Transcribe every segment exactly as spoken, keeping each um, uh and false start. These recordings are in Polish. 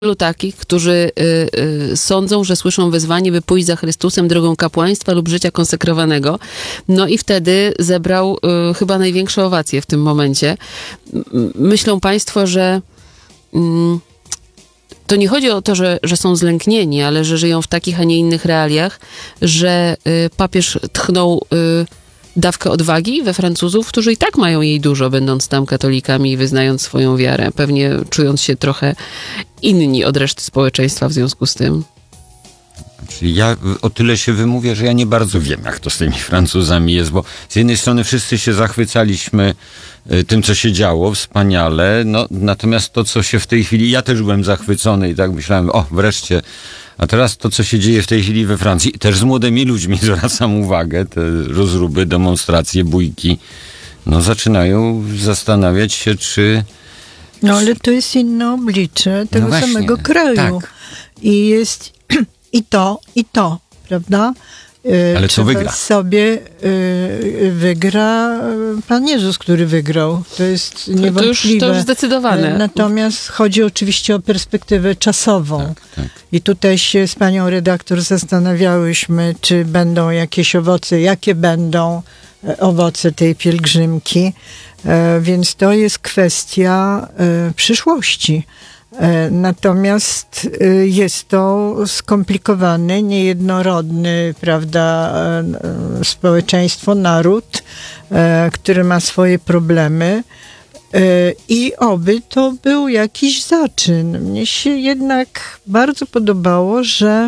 wielu takich, którzy y, y, sądzą, że słyszą wezwanie, by pójść za Chrystusem drogą kapłaństwa lub życia konsekrowanego. No i wtedy zebrał y, chyba największe owacje w tym momencie. M- myślą państwo, że y, to nie chodzi o to, że, że są zlęknieni, ale że żyją w takich, a nie innych realiach, że y, papież tchnął y, dawkę odwagi we Francuzów, którzy i tak mają jej dużo, będąc tam katolikami i wyznając swoją wiarę, pewnie czując się trochę inni od reszty społeczeństwa w związku z tym. Czyli ja o tyle się wymówię, że ja nie bardzo wiem, jak to z tymi Francuzami jest, bo z jednej strony wszyscy się zachwycaliśmy tym, co się działo, wspaniale, no, natomiast to, co się w tej chwili, ja też byłem zachwycony i tak myślałem, o, wreszcie, a teraz to, co się dzieje w tej chwili we Francji, też z młodymi ludźmi zwracam uwagę, te rozruby, demonstracje, bójki, no zaczynają zastanawiać się, czy... No ale to jest inne oblicze tego no właśnie, samego kraju. Tak. I jest i to, i to, prawda? Ale co wygra? Sobie y, wygra Pan Jezus, który wygrał. To jest niewątpliwe. To już, to już zdecydowane. Natomiast chodzi oczywiście o perspektywę czasową. Tak, tak. I tutaj się z panią redaktor zastanawiałyśmy, czy będą jakieś owoce, jakie będą owoce tej pielgrzymki. E, więc to jest kwestia e, przyszłości. Natomiast jest to skomplikowany, niejednorodny, prawda, społeczeństwo, naród, który ma swoje problemy i oby to był jakiś zaczyn. Mnie się jednak bardzo podobało, że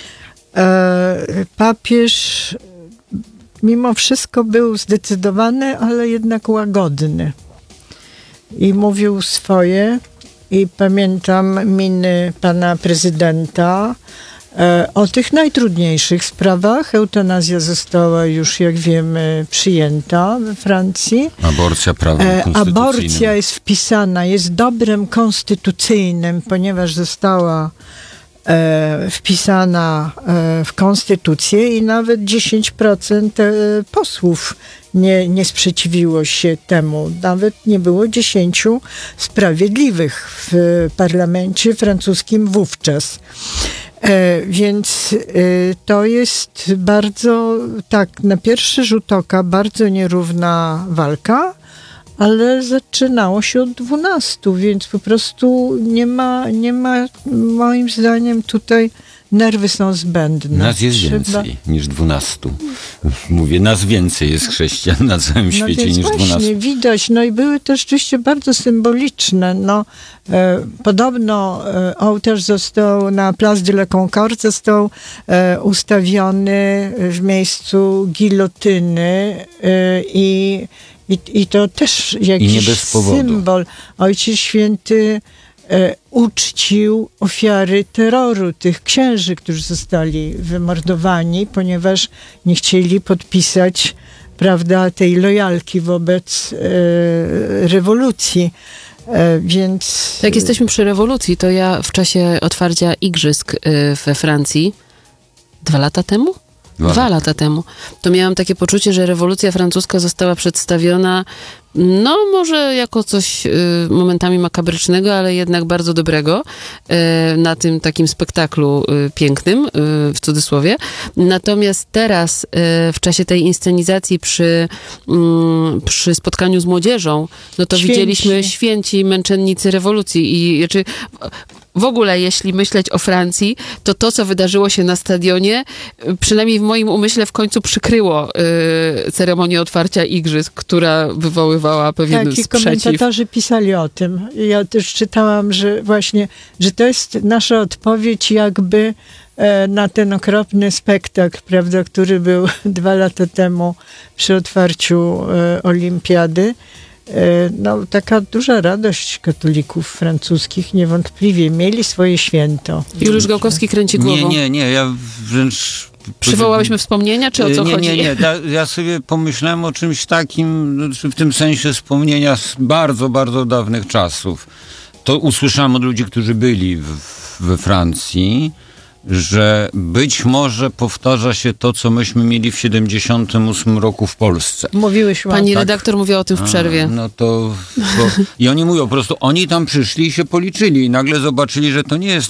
papież mimo wszystko był zdecydowany, ale jednak łagodny i mówił swoje. I pamiętam miny pana prezydenta e, o tych najtrudniejszych sprawach. Eutanazja została już, jak wiemy, przyjęta we Francji. Aborcja prawem e, konstytucyjnym. Aborcja jest wpisana, jest dobrem konstytucyjnym, ponieważ została e, wpisana e, w konstytucję i nawet dziesięć procent e, posłów Nie, nie sprzeciwiło się temu. Nawet nie było dziesięciu sprawiedliwych w parlamencie francuskim wówczas. E, więc e, to jest bardzo, tak, na pierwszy rzut oka bardzo nierówna walka, ale zaczynało się od dwunastu, więc po prostu nie ma, nie ma moim zdaniem tutaj nerwy są zbędne. Nas jest Trzeba... więcej niż dwunastu. Mówię, nas więcej jest chrześcijan na całym świecie no więc niż właśnie, dwunastu. widać. No i były też rzeczywiście bardzo symboliczne. No, e, podobno e, ołtarz został na Place de la Concorde został e, ustawiony w miejscu gilotyny e, i, i, i to też jakiś I nie bez powodu. symbol. Ojciec Święty E, uczcił ofiary terroru, tych księży, którzy zostali wymordowani, ponieważ nie chcieli podpisać, prawda, tej lojalki wobec e, rewolucji. E, więc... Jak jesteśmy przy rewolucji, to ja w czasie otwarcia igrzysk y, we Francji dwa lata temu? Dwa, Dwa lata temu. To miałam takie poczucie, że rewolucja francuska została przedstawiona no może jako coś y, momentami makabrycznego, ale jednak bardzo dobrego y, na tym takim spektaklu y, pięknym, y, w cudzysłowie. Natomiast teraz y, w czasie tej inscenizacji przy, y, przy spotkaniu z młodzieżą, no to święci. widzieliśmy święci męczennicy rewolucji i znaczy, w ogóle, jeśli myśleć o Francji, to to, co wydarzyło się na stadionie, przynajmniej w moim umyśle w końcu przykryło y, ceremonię otwarcia igrzysk, która wywoływała pewien tak, sprzeciw. Tak, i komentatorzy pisali o tym. Ja też czytałam, że właśnie, że to jest nasza odpowiedź jakby e, na ten okropny spektakl, prawda, który był dwa lata temu przy otwarciu e, olimpiady. No, taka duża radość katolików francuskich, niewątpliwie mieli swoje święto. Juliusz Gałkowski kręci głową. Nie, nie, nie, ja wręcz... Przywołałyśmy wspomnienia, czy o co nie, chodzi? Nie, nie, ja, ja sobie pomyślałem o czymś takim, w tym sensie wspomnienia z bardzo, bardzo dawnych czasów. To usłyszałem od ludzi, którzy byli w, we Francji, że być może powtarza się to, co myśmy mieli w siedemdziesiątym ósmym roku w Polsce. Mówiłeś o Pani tak. redaktor mówiła o tym w przerwie. A, no to... Bo, I oni mówią po prostu, oni tam przyszli i się policzyli i nagle zobaczyli, że to nie jest